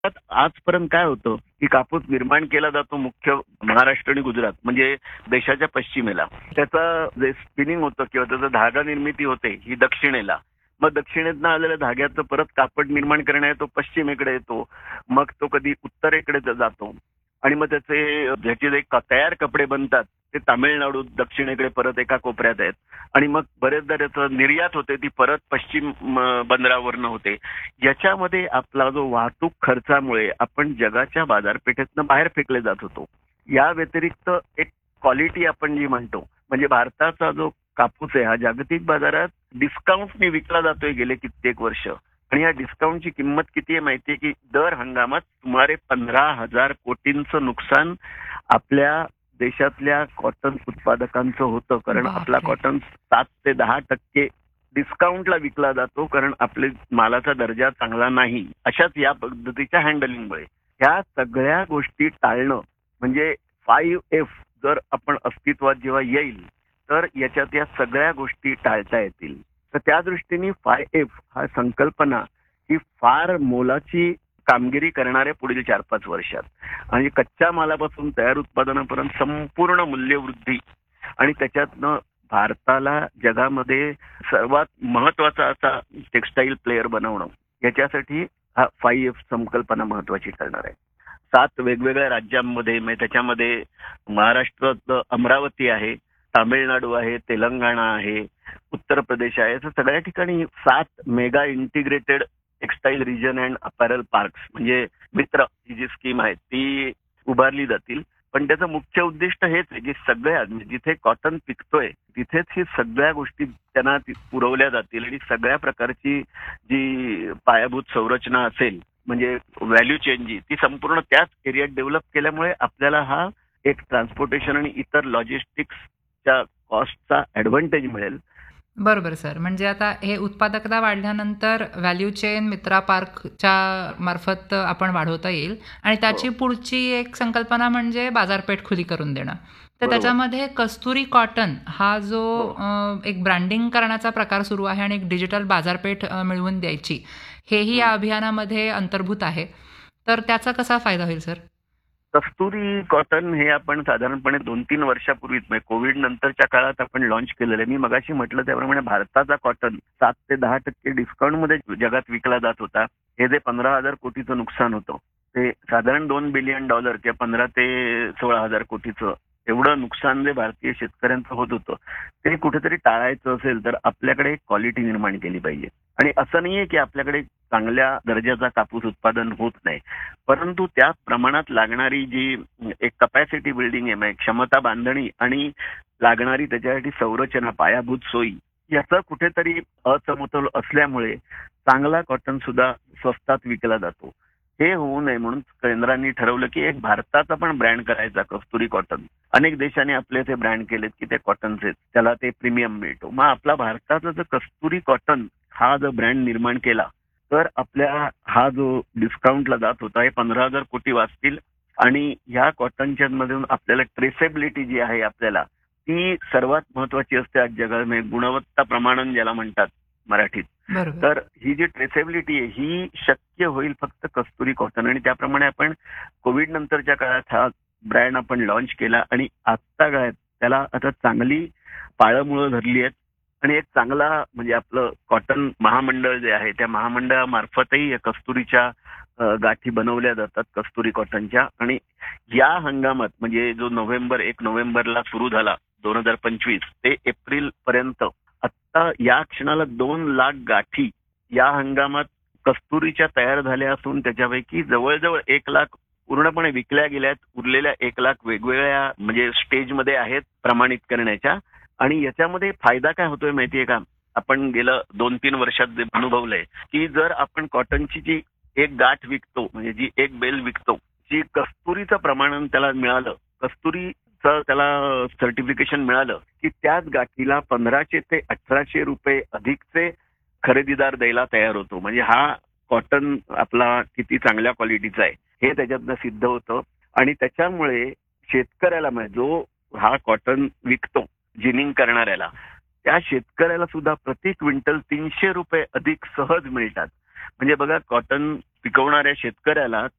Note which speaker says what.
Speaker 1: आजपर्यंत काय होतं की कापूस निर्माण केला जातो मुख्य महाराष्ट्र आणि गुजरात म्हणजे देशाच्या पश्चिमेला. त्याचा जे स्पिनिंग होतं किंवा त्याचा धागा निर्मिती होते ही दक्षिणेला. मग दक्षिणेतनं आलेल्या धाग्याचं परत कापड निर्माण करण्यात तो पश्चिमेकडे येतो. मग तो कधी उत्तरेकडे जातो आणि मग ज्याचे जे तयार कपडे बनतात ते तामिळनाडू दक्षिणेकडे परत एका कोपऱ्यात आहेत आणि मग बरेचदा त्याचं निर्यात होते ती परत पश्चिम बंदरावरनं होते. याच्यामध्ये आपला जो वाहतूक खर्चामुळे आपण जगाच्या बाजारपेठेतनं बाहेर फेकले जात होतो. या व्यतिरिक्त एक क्वालिटी आपण जी म्हणतो म्हणजे भारताचा जो कापूस आहे हा जागतिक बाजारात डिस्काउंटने विकला जातोय गेले कित्येक वर्ष. आणि या डिस्काउंटची किंमत किती आहे माहितीये की दर हंगामात सुमारे 15,000 कोटींचं नुकसान आपल्या देशातल्या कॉटन उत्पादकांचं होतं. कारण आपला कॉटन 7 ते 10% डिस्काउंटला विकला जातो कारण आपले मालाचा दर्जा चांगला नाही. अशाच या पद्धतीच्या हँडलिंगमुळे ह्या सगळ्या गोष्टी टाळणं म्हणजे 5F जर आपण अस्तित्वात जेव्हा येईल तर याच्यात या सगळ्या गोष्टी टाळता येतील. तर त्या दृष्टीने 5F हा संकल्पना ही फार मोलाची कामगिरी करणाऱ्या पुढील 4-5 वर्षात आणि कच्च्या मालापासून तयार उत्पादनापर्यंत संपूर्ण मूल्यवृद्धी आणि त्याच्यातनं भारताला जगामध्ये सर्वात महत्वाचा असा टेक्स्टाईल प्लेअर बनवणं याच्यासाठी हा 5F संकल्पना महत्वाची ठरणार आहे. 7 वेगवेगळ्या राज्यांमध्ये त्याच्यामध्ये महाराष्ट्रात अमरावती आहे, तामिळनाडू आहे, तेलंगणा आहे, उत्तर प्रदेश आहे. असं सगळ्या ठिकाणी 7 mega integrated textile region and अपॅरल parks म्हणजे मित्र ही जी स्कीम आहे ती उभारली जातील. पण त्याचं मुख्य उद्दिष्ट हेच आहे की सगळ्या जिथे कॉटन पिकतोय तिथेच ही सगळ्या गोष्टी त्यांना पुरवल्या जातील आणि सगळ्या प्रकारची जी पायाभूत संरचना असेल म्हणजे व्हॅल्यू चेन जी ती संपूर्ण त्याच एरियात डेव्हलप केल्यामुळे आपल्याला हा एक ट्रान्सपोर्टेशन आणि इतर लॉजिस्टिक्सच्या कॉस्टचा ऍडव्हान्टेज मिळेल.
Speaker 2: बरोबर सर. म्हणजे आता हे उत्पादकता वाढल्यानंतर व्हॅल्यू चेन मित्रा पार्कच्या मार्फत आपण वाढवता येईल आणि त्याची पुढची एक संकल्पना म्हणजे बाजारपेठ खुली करून देणं. तर त्याच्यामध्ये कस्तुरी कॉटन हा जो एक ब्रँडिंग करण्याचा प्रकार सुरू आहे आणि एक डिजिटल बाजारपेठ मिळवून द्यायची हेही या अभियानामध्ये अंतर्भूत आहे. तर त्याचा कसा फायदा होईल सर?
Speaker 1: कस्तुरी कॉटन हे आपण साधारणपणे 2-3 वर्षापूर्वीच म्हणजे कोविड नंतरच्या काळात आपण लॉन्च केलेलं आहे. मी मगाशी म्हटलं त्याप्रमाणे भारताचा कॉटन 7 ते 10% डिस्काउंटमध्ये जगात विकला जात होता. हे जे 15,000 कोटीचं नुकसान होतं ते साधारण $2 बिलियन किंवा 15 ते 16,000 कोटीचं एवढं नुकसान जे भारतीय शेतकऱ्यांचं होत होतं ते कुठेतरी टाळायचं असेल तर आपल्याकडे क्वालिटी निर्माण केली पाहिजे. आणि असं नाहीये की आपल्याकडे चांगल्या दर्जाचा कापूस उत्पादन होत नाही, परंतु त्या प्रमाणात लागणारी जी एक कपॅसिटी बिल्डिंग आहे म्हणजे क्षमता बांधणी आणि लागणारी त्याच्यासाठी संरचना पायाभूत सोयी याचा कुठेतरी असमतोल असल्यामुळे चांगला कॉटन सुद्धा स्वस्तात विकला जातो. हे होऊ नये म्हणून केंद्रांनी ठरवलं की एक भारताचा पण ब्रँड करायचा कस्तुरी कॉटन. अनेक देशांनी आपले ते ब्रँड केलेत की ते कॉटनचे त्याला ते प्रीमियम मिळतो. मग आपला भारताचा जर कस्तुरी कॉटन हा जर ब्रँड निर्माण केला तर आपल्या हा जो डिस्काउंटला जात होता हे 15,000 कोटी वाचतील आणि ह्या कॉटनच्या मधून आपल्याला ट्रेसेबिलिटी जी आहे आपल्याला ती सर्वात महत्वाची असते आज जगामध्ये. गुणवत्ता प्रमाणन ज्याला म्हणतात मराठीत. तर ही जी ट्रेसेबिलिटी आहे ही शक्य होईल फक्त कस्तुरी कॉटन आणि त्याप्रमाणे आपण कोविड नंतरच्या काळात हा ब्रँड आपण लॉन्च केला आणि आजच्या काळात त्याला आता चांगली पाळंमुळं धरली आहेत आणि एक चांगला म्हणजे आपलं कॉटन महामंडळ जे आहे त्या महामंडळामार्फतही कस्तुरीच्या गाठी बनवल्या जातात कस्तुरी कॉटनच्या. आणि या हंगामात म्हणजे जो 1 नोव्हेंबरला सुरू झाला 2025 ते एप्रिल पर्यंत आता या क्षणाला 2 लाख गाठी या हंगामात कस्तुरीच्या तयार झाल्या असून त्याच्यापैकी जवळजवळ 1 लाख पूर्णपणे विकल्या गेल्यात. उरलेल्या 1 लाख वेगवेगळ्या म्हणजे स्टेजमध्ये आहेत प्रमाणित करण्याच्या. आणि याच्यामध्ये फायदा काय होतोय माहितीये का, आपण गेलं 2-3 वर्षात जे अनुभवलंय की जर आपण कॉटनची जी एक गाठ विकतो म्हणजे जी एक बेल विकतो जी कस्तुरीचं प्रमाणन त्याला मिळालं, कस्तुरीचं त्याला सर्टिफिकेशन मिळालं की त्याच गाठीला 1500 ते 1800 रुपये अधिकचे खरेदीदार द्यायला तयार होतो. म्हणजे हा कॉटन आपला किती चांगल्या क्वालिटीचा आहे हे त्याच्यातनं सिद्ध होतं. आणि त्याच्यामुळे शेतकऱ्याला म्हणजे जो हा कॉटन विकतो जिनिंग करणाऱ्याला त्या शेतकऱ्याला सुद्धा प्रति क्विंटल 300 रुपये अधिक सहज मिळतात. म्हणजे बघा, कॉटन पिकवणाऱ्या शेतकऱ्याला